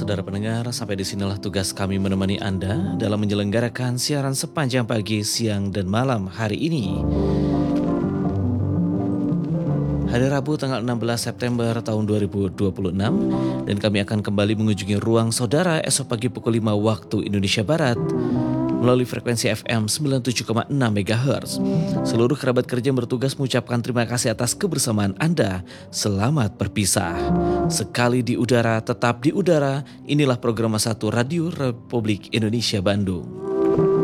saudara pendengar, sampai disinilah tugas kami menemani Anda dalam menyelenggarakan siaran sepanjang pagi, siang, dan malam hari ini. Hari Rabu tanggal 16 September tahun 2026, dan kami akan kembali mengunjungi ruang saudara esok pagi pukul 5 waktu Indonesia Barat melalui frekuensi FM 97,6 MHz. Seluruh kerabat kerja yang bertugas mengucapkan terima kasih atas kebersamaan Anda. Selamat berpisah. Sekali di udara, tetap di udara. Inilah program 1 Radio Republik Indonesia Bandung.